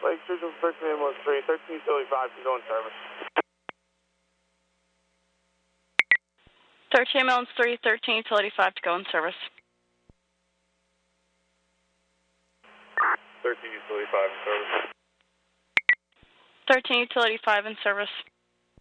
Lake Central 13 ambulance 3, 13 utility 5 can go in service. 13 ambulance 3, 13 utility 5 to go in service. 13 utility 5 in service. 13 utility 5 in service.